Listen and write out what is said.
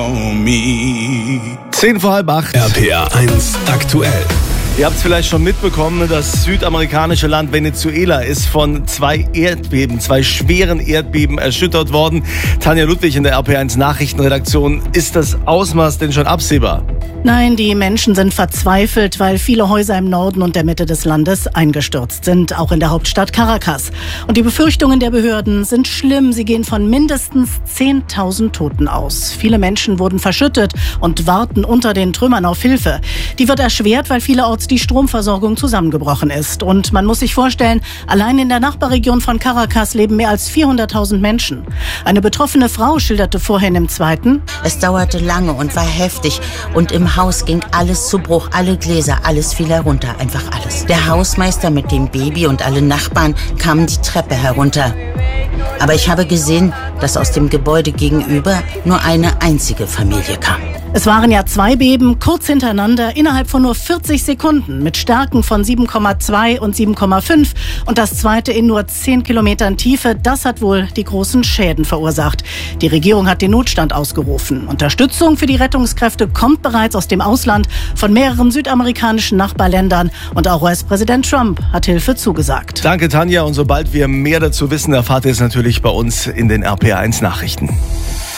10 vor halb 8. RPR 1 aktuell. Ihr habt es vielleicht schon mitbekommen, das südamerikanische Land Venezuela ist von zwei schweren Erdbeben erschüttert worden. Tanja Ludwig in der RPR 1 Nachrichtenredaktion. Ist das Ausmaß denn schon absehbar? Nein, die Menschen sind verzweifelt, weil viele Häuser im Norden und der Mitte des Landes eingestürzt sind, auch in der Hauptstadt Caracas. Und die Befürchtungen der Behörden sind schlimm. Sie gehen von mindestens 10.000 Toten aus. Viele Menschen wurden verschüttet und warten unter den Trümmern auf Hilfe. Die wird erschwert, weil vielerorts die Stromversorgung zusammengebrochen ist. Und man muss sich vorstellen, allein in der Nachbarregion von Caracas leben mehr als 400.000 Menschen. Eine betroffene Frau schilderte vorhin im Zweiten: Es dauerte lange und war heftig. Und im Haus ging alles zu Bruch, alle Gläser, alles fiel herunter, einfach alles. Der Hausmeister mit dem Baby und alle Nachbarn kamen die Treppe herunter. Aber ich habe gesehen, dass aus dem Gebäude gegenüber nur eine einzige Familie kam. Es waren ja 2 Beben kurz hintereinander innerhalb von nur 40 Sekunden mit Stärken von 7,2 und 7,5 und das zweite in nur 10 Kilometern Tiefe. Das hat wohl die großen Schäden verursacht. Die Regierung hat den Notstand ausgerufen. Unterstützung für die Rettungskräfte kommt bereits aus dem Ausland von mehreren südamerikanischen Nachbarländern und auch US-Präsident Trump hat Hilfe zugesagt. Danke, Tanja. Und sobald wir mehr dazu wissen, erfahrt ihr es natürlich bei uns in den RPR 1 Nachrichten.